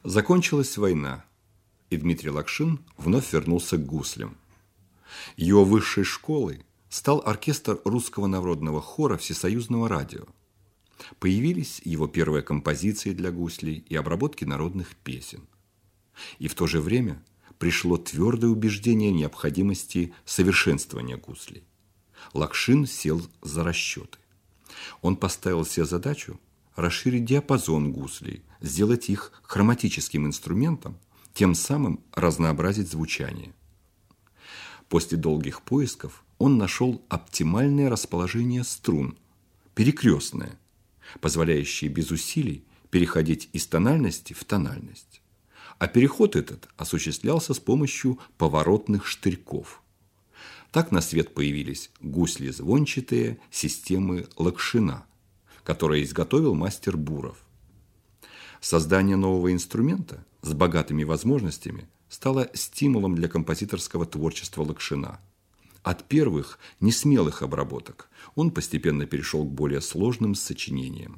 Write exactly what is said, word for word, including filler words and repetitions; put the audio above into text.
Закончилась война, и Дмитрий Лакшин вновь вернулся к гуслям. Его высшей школой стал оркестр русского народного хора Всесоюзного радио. Появились его первые композиции для гуслей и обработки народных песен. И в то же время пришло твердое убеждение необходимости совершенствования гуслей. Лакшин сел за расчеты. Он поставил себе задачу расширить диапазон гуслей, сделать их хроматическим инструментом, тем самым разнообразить звучание. После долгих поисков он нашел оптимальное расположение струн, перекрестное, позволяющее без усилий переходить из тональности в тональность. А переход этот осуществлялся с помощью поворотных штырьков. Так на свет появились гусли звончатые системы Лакшина, которые изготовил мастер Буров. Создание нового инструмента с богатыми возможностями стало стимулом для композиторского творчества Лакшина. От первых несмелых обработок он постепенно перешел к более сложным сочинениям.